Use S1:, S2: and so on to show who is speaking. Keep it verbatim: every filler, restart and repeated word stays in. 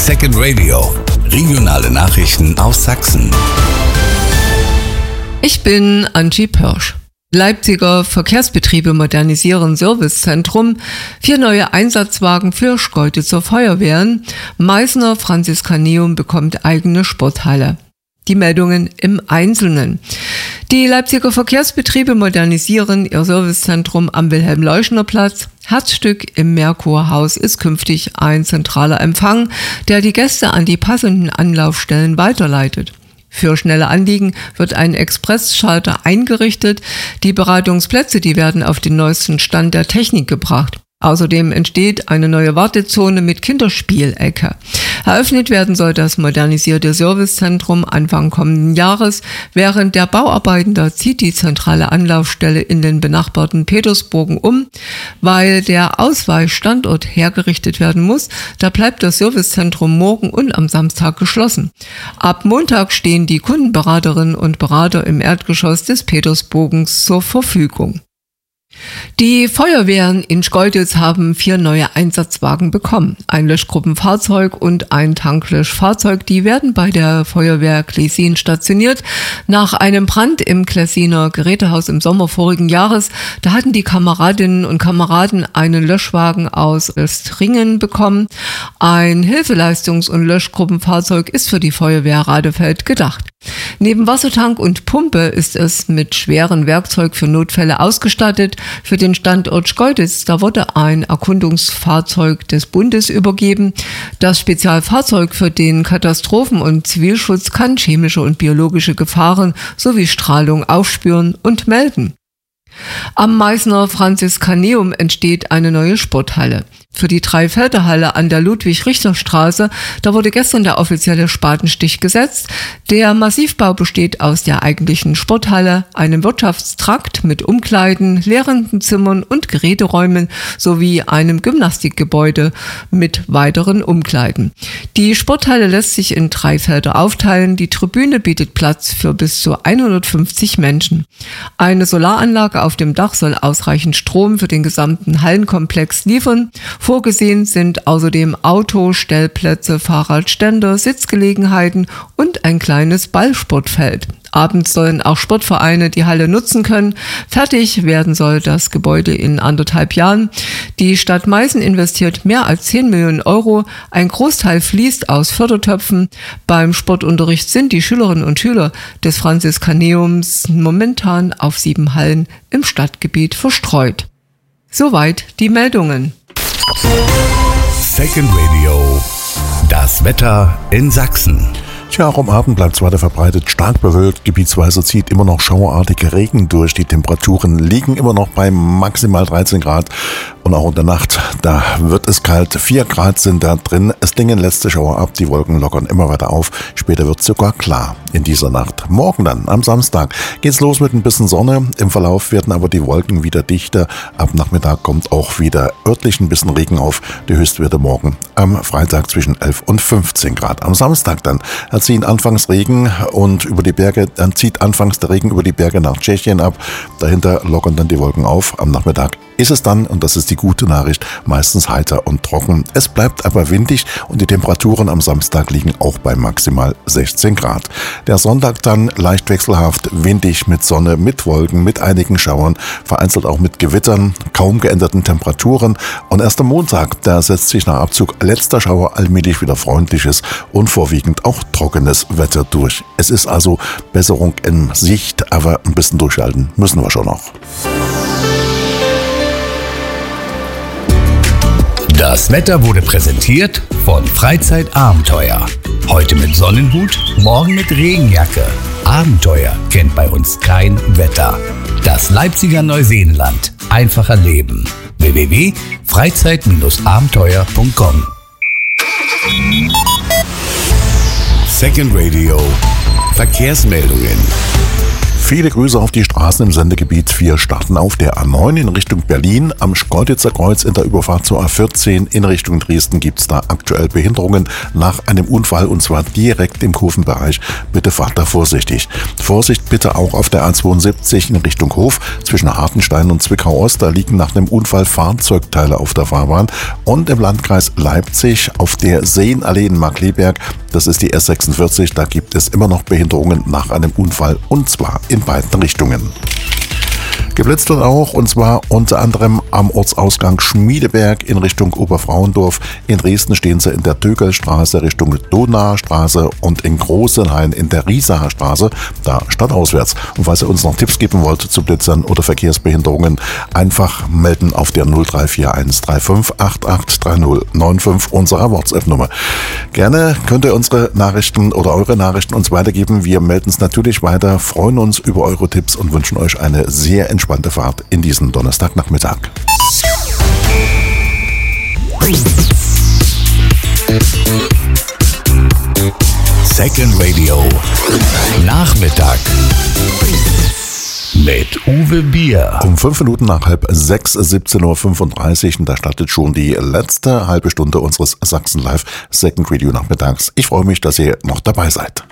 S1: Second Radio, regionale Nachrichten aus Sachsen.
S2: Ich bin Angie Pörsch. Leipziger Verkehrsbetriebe modernisieren Servicezentrum, vier neue Einsatzwagen für Schkeuditzer Feuerwehren, Meißner Franziskaneum bekommt eigene Sporthalle. Die Meldungen im Einzelnen. Die Leipziger Verkehrsbetriebe modernisieren ihr Servicezentrum am Wilhelm-Leuschner-Platz. Herzstück im Merkurhaus ist künftig ein zentraler Empfang, der die Gäste an die passenden Anlaufstellen weiterleitet. Für schnelle Anliegen wird ein Expressschalter eingerichtet. Die Beratungsplätze, die werden auf den neuesten Stand der Technik gebracht. Außerdem entsteht eine neue Wartezone mit Kinderspielecke. Eröffnet werden soll das modernisierte Servicezentrum Anfang kommenden Jahres. Während der Bauarbeiten da zieht die zentrale Anlaufstelle in den benachbarten Petersbogen um. Weil der Ausweichstandort hergerichtet werden muss, da bleibt das Servicezentrum morgen und am Samstag geschlossen. Ab Montag stehen die Kundenberaterinnen und Berater im Erdgeschoss des Petersbogens zur Verfügung. Die Feuerwehren in Schkeuditz haben vier neue Einsatzwagen bekommen. Ein Löschgruppenfahrzeug und ein Tanklöschfahrzeug, die werden bei der Feuerwehr Klesin stationiert. Nach einem Brand im Klesiner Gerätehaus im Sommer vorigen Jahres, da hatten die Kameradinnen und Kameraden einen Löschwagen aus Östringen bekommen. Ein Hilfeleistungs- und Löschgruppenfahrzeug ist für die Feuerwehr Radefeld gedacht. Neben Wassertank und Pumpe ist es mit schweren Werkzeug für Notfälle ausgestattet. Für den Standort Schkeuditz, da wurde ein Erkundungsfahrzeug des Bundes übergeben. Das Spezialfahrzeug für den Katastrophen- und Zivilschutz kann chemische und biologische Gefahren sowie Strahlung aufspüren und melden. Am Meißner Franziskaneum entsteht eine neue Sporthalle. Für die Dreifelderhalle an der Ludwig-Richter-Straße, da wurde gestern der offizielle Spatenstich gesetzt. Der Massivbau besteht aus der eigentlichen Sporthalle, einem Wirtschaftstrakt mit Umkleiden, leerenden Zimmern und Geräteräumen sowie einem Gymnastikgebäude mit weiteren Umkleiden. Die Sporthalle lässt sich in drei Felder aufteilen. Die Tribüne bietet Platz für bis zu hundertfünfzig Menschen. Eine Solaranlage auf dem Dach soll ausreichend Strom für den gesamten Hallenkomplex liefern. Vorgesehen sind außerdem Autostellplätze, Fahrradständer, Sitzgelegenheiten und ein kleines Ballsportfeld. Abends sollen auch Sportvereine die Halle nutzen können. Fertig werden soll das Gebäude in anderthalb Jahren. Die Stadt Meißen investiert mehr als zehn Millionen Euro. Ein Großteil fließt aus Fördertöpfen. Beim Sportunterricht sind die Schülerinnen und Schüler des Franziskaneums momentan auf sieben Hallen im Stadtgebiet verstreut. Soweit die Meldungen.
S1: Second Radio, das Wetter in Sachsen.
S3: Tja, auch am Abend bleibt es weiter verbreitet, stark bewölkt, gebietsweise zieht immer noch schauerartige Regen durch. Die Temperaturen liegen immer noch bei maximal dreizehn Grad und auch in der Nacht, da wird es kalt. vier Grad sind da drin, es klingen letzte Schauer ab, die Wolken lockern immer weiter auf. Später wird es sogar klar in dieser Nacht. Morgen dann, am Samstag, geht's los mit ein bisschen Sonne. Im Verlauf werden aber die Wolken wieder dichter. Ab Nachmittag kommt auch wieder örtlich ein bisschen Regen auf. Die Höchstwerte morgen am Freitag zwischen elf und fünfzehn Grad. Am Samstag dann ziehen anfangs Regen und über die Berge, dann zieht anfangs der Regen über die Berge nach Tschechien ab. Dahinter lockern dann die Wolken auf. Am Nachmittag ist es dann, und das ist die gute Nachricht, meistens heiter und trocken. Es bleibt aber windig und die Temperaturen am Samstag liegen auch bei maximal sechzehn Grad. Der Sonntag dann leicht wechselhaft, windig mit Sonne, mit Wolken, mit einigen Schauern, vereinzelt auch mit Gewittern, kaum geänderten Temperaturen. Und erst am Montag, da setzt sich nach Abzug letzter Schauer allmählich wieder freundliches und vorwiegend auch trockenes Wetter durch. Es ist also Besserung in Sicht, aber ein bisschen durchhalten müssen wir schon noch.
S1: Das Wetter wurde präsentiert von Freizeitabenteuer. Heute mit Sonnenhut, morgen mit Regenjacke. Abenteuer kennt bei uns kein Wetter. Das Leipziger Neuseenland. Einfacher Leben. w w w punkt freizeit abenteuer punkt com Second Radio. Verkehrsmeldungen.
S3: Viele Grüße auf die Straßen im Sendegebiet. Wir starten auf der A neun in Richtung Berlin. Am Schkeuditzer Kreuz in der Überfahrt zur A vierzehn in Richtung Dresden gibt es da aktuell Behinderungen nach einem Unfall und zwar direkt im Kurvenbereich. Bitte fahrt da vorsichtig. Vorsicht bitte auch auf der A zweiundsiebzig in Richtung Hof zwischen Hartenstein und Zwickau-Ost. Da liegen nach einem Unfall Fahrzeugteile auf der Fahrbahn. Und im Landkreis Leipzig auf der Seenallee in Markkleeberg, das ist die S sechsundvierzig, da gibt es immer noch Behinderungen nach einem Unfall und zwar in beiden Richtungen. Geblitzt wird auch, und zwar unter anderem am Ortsausgang Schmiedeberg in Richtung Oberfrauendorf. In Dresden stehen sie in der Tögelstraße Richtung Donauer Straße und in Großenhain in der Riesacher Straße, da stadtauswärts. Und falls ihr uns noch Tipps geben wollt zu Blitzern oder Verkehrsbehinderungen, einfach melden auf der null drei vier eins drei fünf acht acht drei null neun fünf unserer WhatsApp-Nummer. Gerne könnt ihr unsere Nachrichten oder eure Nachrichten uns weitergeben. Wir melden es natürlich weiter, freuen uns über eure Tipps und wünschen euch eine sehr entspannte Fahrt in diesen Donnerstagnachmittag.
S1: Second Radio Nachmittag mit Uwe Bier.
S3: Um fünf Minuten nach halb sechs, siebzehn Uhr fünfunddreißig, und da startet schon die letzte halbe Stunde unseres Sachsen Live Second Radio Nachmittags. Ich freue mich, dass ihr noch dabei seid.